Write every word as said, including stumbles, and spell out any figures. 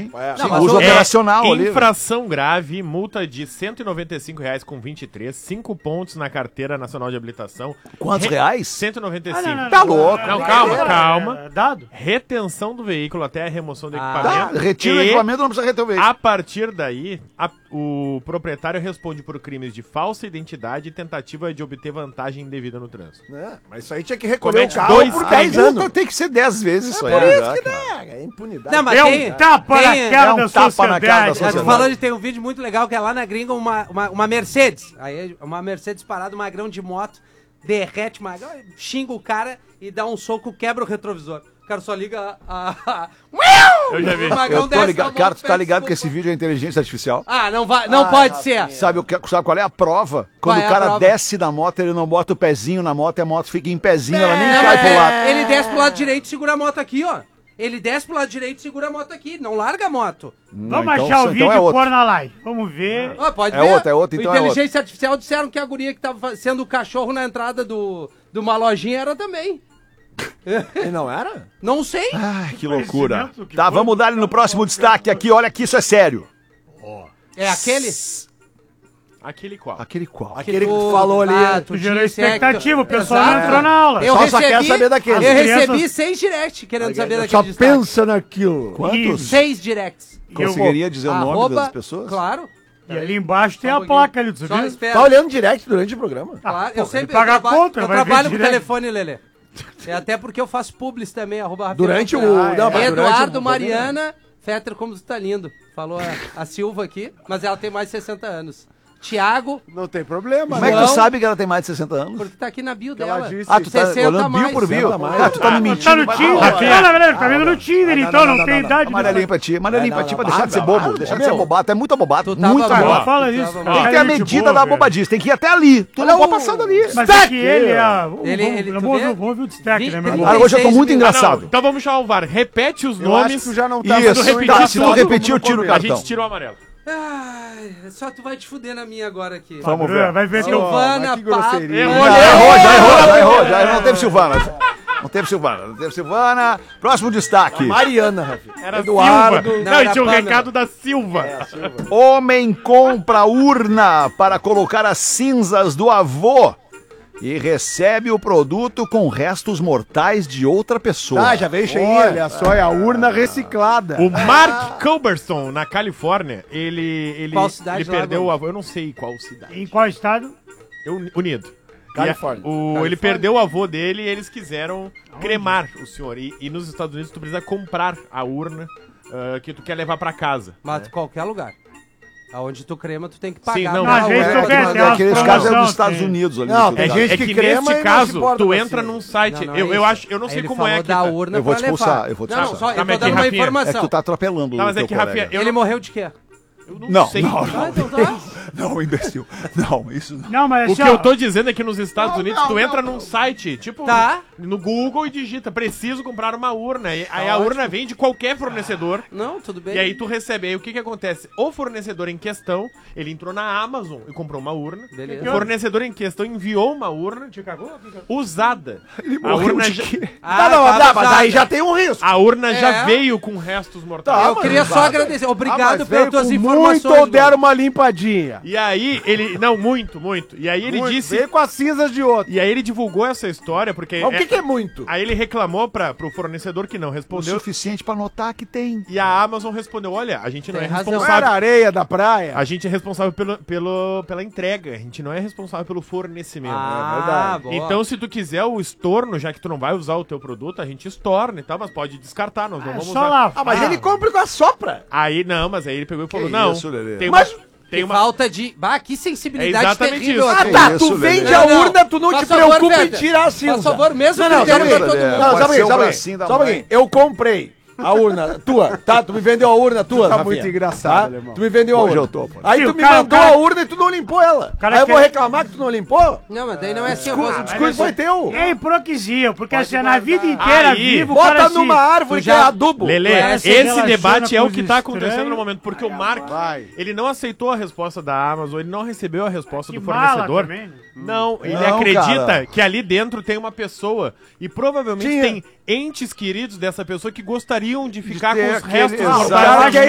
sim. É. Sim, Não, uso é operacional ali. Infração grave, multa de cento e noventa e cinco reais com vinte e três, cinco pontos na carteira nacional de habilitação. Quantos Re- reais? cento e noventa e Ah, cinco. não, não, Tá não, louco. Não, calma, é, calma. é, Dado. Retenção do veículo até a remoção do Ah. Tá, equipamento. retira o E, equipamento, não precisa reter o veículo. a partir daí, a- o proprietário responde por crimes de falsa identidade e tentativa de obter vantagem indevida no trânsito. É, mas isso aí tinha que recolher Comete o carro dois por crimes. dez anos. Tem que ser dez vezes isso aí. Por né, isso cara? que dá, é impunidade. Não, mas É tem, um tapa na tem- cara é um da tapa na sociedade. cara da Ah, tu sociedade. falou de tem um vídeo muito legal que é lá na gringa uma, uma, uma Mercedes. Aí uma Mercedes parada, um magrão de moto, derrete o magrão, xinga o cara e dá um soco, quebra o retrovisor. O cara só liga a. a... Eu já vi. O magrão Eu tô desce ligado. com a Cara, mão, tu tá ligado pede que esse desculpa. vídeo é inteligência artificial? Ah, não, vai, não pode ser. Sabe, o que, sabe qual é a prova? Qual Quando é o a cara prova? desce da moto, ele não bota o pezinho na moto e a moto fica em pezinho, ela nem Não, cai é, pro lado. Ele desce pro lado direito e segura a moto aqui, ó. Ele desce pro lado direito e segura a moto aqui. Não larga a moto. Não, Vamos então- achar o então vídeo é e outro. pôr na live. Vamos ver. Ó, pode É ver. outra, é outra, então O é Inteligência Artificial disseram que a guria que tava sendo o cachorro na entrada do, de uma lojinha era também. E não era? Não sei. Ai, que loucura. Conhecimento que Tá, foi- vamos dar ele no próximo destaque aqui. Olha que isso é sério. É aquele? Aquele qual? Aquele qual? Aquele que tu falou ali. Ah, Tu gerou disse, é, que- expectativa, o pessoal Exato. não entrou na aula. Eu Só- só recebi, quer saber daquele. Eu As recebi crianças- seis directs querendo saber Só daquele destaque. pensa naquilo. Quantos? Seis directs. Conseguiria dizer o nome Arroba- das pessoas? Claro. E ali embaixo tem Só um a pouquinho. placa ali, tu Só sabia? espera. Tá olhando direct durante o programa? Claro, eu pô, sempre ele paga eu a trabalho, conta, eu vai ver trabalho com direto. telefone, Lelê. É até porque eu faço publis também, arroba Rafael Durante Fetter. o- Ah, não, é. mas durante Eduardo, o- Mariana, Fetter, como tu tá lindo. Falou a, a Silva aqui, mas ela tem mais de sessenta anos. Tiago, Não tem problema, Como é que João- tu sabe que ela tem mais de sessenta anos? porque tá aqui na bio ela dela. disse- Ah, tu tá sessenta olhando bio mais. por bio? sessenta mais. Ah, tu tá me Tá mentindo. no vai Tinder. dar uma Não, hora. na verdade, tá vendo no Tinder, não, então não, não, não, tem não, idade. Amarelinho pra ti, amarelinho Não, pra ti, não, pra não, deixar de ser não, bobo. não, Deixar de meu. ser bobado, tu é muito abobado. Tu tava Muito boa. abobado. Não fala isso. Tem Tem que ter a Cara, gente medida boa, da velho. bobadice, tem que ir até ali. Tu não Olha pode o- passar dali. Mas Destaque! é que ele é... Vamos, Ele- vamos- ele- tu vamos, vê? vamos ouvir o destaque, né, meu Vi- irmão? Cara, hoje eu tô trinta e seis muito mil. engraçado. Então vamos chamar o V A R. Repete os Eu acho nomes. que tu já não tá Isso, repetir tá, se tu tudo, repetir, eu tiro o A cartão. gente tira o amarelo. Ai, só tu vai te fuder na minha agora aqui. Vamos Padrão, ver. Vai ver teu... Silvana, mas que grosseria. Pablo. Errou, Já errou, já errou, já errou, já errou. Não teve Silvana. Não teve Silvana, não teve Silvana. Próximo destaque. Mariana, Rafi. Era Eduardo. Silva. Não, Não, e era tinha o Pamela. recado da Silva. Homem compra urna para colocar as cinzas do avô e recebe o produto com restos mortais de outra pessoa. Ah, já veio cheinho. Olha só, é a urna reciclada. O Mark Culberson, na Califórnia, ele, ele, Qual cidade ele lá, perdeu Gomes? o avô. Eu não sei qual cidade. Em qual estado? Eu- Unido. Califórnia. E a- o, Ele Califórnia. perdeu o avô dele e eles quiseram cremar o senhor. E, e nos Estados Unidos tu precisa comprar a urna ah, que tu quer levar pra casa. Mas qualquer lugar. Aonde tu crema, tu tem que pagar. Sim, não, pela às vezes urna. tu quer ter umas Aqueles casos é promoção, dos Estados tem. Unidos ali. Não, no tem caso. gente É que que crema e nesse não caso, se importa tu com a entra cinza. num site. Não, não, eu, é eu isso. acho, eu não Aí sei ele como falou é que. da tá. urna Eu vou pra te expulsar, levar. eu vou te Não, não, expulsar. só, Tá, eu mas tô dando aqui, uma Rafinha, informação. É que tu tá atropelando Tá, mas o é teu que, colega. Rafinha, eu Ele não, morreu de quê? eu não, Não, sei. não, Ah, então tá. não, imbecil. Não, isso não. Não, mas O assim, que ó, eu tô dizendo é que nos Estados Não, Unidos não, tu não, entra não. num site, tipo, Tá. no Google e digita, preciso comprar uma urna. E aí a ótimo. urna vem de qualquer fornecedor. Não, tudo bem. E aí tu recebe. Aí o que que acontece? O fornecedor em questão, ele entrou na Amazon e comprou uma urna. Beleza. O fornecedor em questão enviou uma urna Te cagou? Fica- usada. A morreu urna, de já, quê? Ah, não, não, tá não, mas usado. aí já tem um risco. a urna já É. veio com restos mortais. Eu queria só agradecer. Obrigado Ah, mas pelas veio tuas com informações. muito ou deram Gomes. uma limpadinha. E aí ele. Não, muito, muito. E aí ele Muito. disse. Veio com as cinzas de outro. E aí ele divulgou essa história, porque. Mas o que, que é muito? Aí ele reclamou para pro fornecedor que não O respondeu. suficiente pra notar que tem. E a Amazon respondeu: olha, a gente não Tem é razão. Não era responsável. areia da praia? A gente é responsável pelo, pelo, pela entrega, a gente não é responsável pelo fornecimento. Ah, boa. Então, se tu quiser o estorno, já que tu não vai usar o teu produto, a gente estorna e tal, mas pode descartar, nós não É vamos só usar. lá. Ah, mas ele compra com a sopra. Aí, não, mas aí ele pegou e falou, Que não, isso, Lelê? tem uma... Mas- Tem Que uma... falta de... Bah, que sensibilidade É exatamente terrível isso. Ah, aqui. tá, isso, tu Lelê? vende Não, a não. urna, tu não Faz te favor, preocupa em Fetter. tirar a cinza. Faz favor, mesmo Não, não, critério só um pra todo pouquinho. mundo. Não, só um Pode pouquinho, ser só o um bracinho da pouquinho. Só um mãe. pouquinho. Eu comprei a urna tua, tá? Tu me vendeu a urna tua, tá Rafinha, muito engraçado, tá? alemão. Tu me vendeu a Hoje urna. eu tô, pô. Aí Sim, tu o me cara- mandou o cara- a urna e tu não limpou ela. cara Aí eu vou quer- reclamar que tu não limpou? Não, mas daí não é assim. eu O vou- discurso foi teu. É hipocrisia, porque Pode assim, na guardar. vida inteira Aí, vivo, o cara Bota se- numa árvore tu que já- é adubo. Lelê, Vai, se esse relaciona debate é com o os que tá acontecendo estranhos. no momento, porque o Mark, Vai. ele não aceitou a resposta da Amazon, ele não recebeu a resposta Que do mala fornecedor. também, né? Não, ele Não, acredita cara. que ali dentro tem uma pessoa e provavelmente Tinha. tem entes queridos dessa pessoa que gostariam de ficar ter com os aquele- restos exato. mortais. Cara, acho que é que